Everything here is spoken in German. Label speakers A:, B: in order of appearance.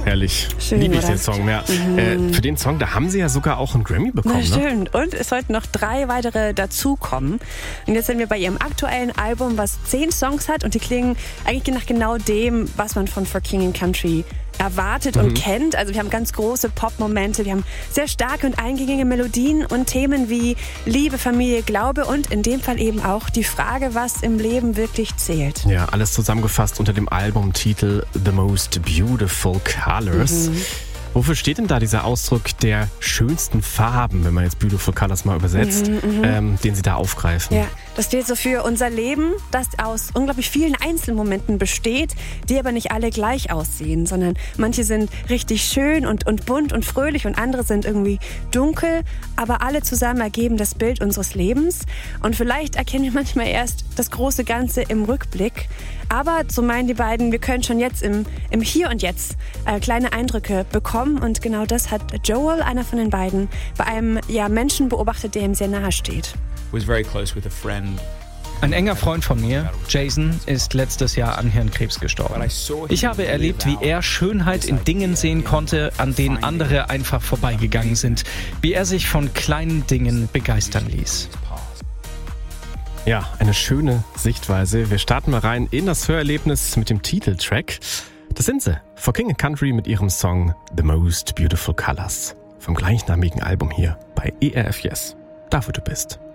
A: Herrlich.
B: Schön,
A: liebe ich
B: oder?
A: den Song. Ja. Für den Song, da haben sie ja sogar auch einen Grammy bekommen.
B: Na
A: Ne?
B: schön. Und es sollten noch 3 weitere dazukommen. Und jetzt sind wir bei ihrem aktuellen Album, was 10 Songs hat. Und die klingen eigentlich nach genau dem, was man von For King and Country erwartet und kennt. Also wir haben ganz große Pop-Momente, wir haben sehr starke und eingängige Melodien und Themen wie Liebe, Familie, Glaube und in dem Fall eben auch die Frage, was im Leben wirklich zählt.
A: Ja, alles zusammengefasst unter dem Albumtitel The Most Beautiful Colors. Wofür steht denn da dieser Ausdruck der schönsten Farben, wenn man jetzt Beautiful Colors mal übersetzt, den sie da aufgreifen?
B: Ja, das steht so für unser Leben, das aus unglaublich vielen Einzelmomenten besteht, die aber nicht alle gleich aussehen, sondern manche sind richtig schön und bunt und fröhlich und andere sind irgendwie dunkel, aber alle zusammen ergeben das Bild unseres Lebens. Und vielleicht erkennen wir manchmal erst das große Ganze im Rückblick. Aber, so meinen die beiden, wir können schon jetzt im Hier und Jetzt kleine Eindrücke bekommen. Und genau das hat Joel, einer von den beiden, bei einem Menschen beobachtet, der ihm sehr nahe steht.
C: Ein enger Freund von mir, Jason, ist letztes Jahr an Hirnkrebs gestorben. Ich habe erlebt, wie er Schönheit in Dingen sehen konnte, an denen andere einfach vorbeigegangen sind. Wie er sich von kleinen Dingen begeistern ließ.
A: Ja, eine schöne Sichtweise. Wir starten mal rein in das Hörerlebnis mit dem Titeltrack. Das sind sie, For King and Country mit ihrem Song The Most Beautiful Colors vom gleichnamigen Album hier bei ERF Yes. Da, wo du bist.